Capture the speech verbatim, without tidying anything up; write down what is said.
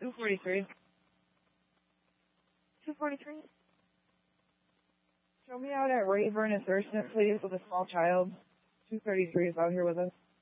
two forty-three. two forty-three? Show me out at Rayburn and Thurston, please, with a small child. two thirty-three is out here with us.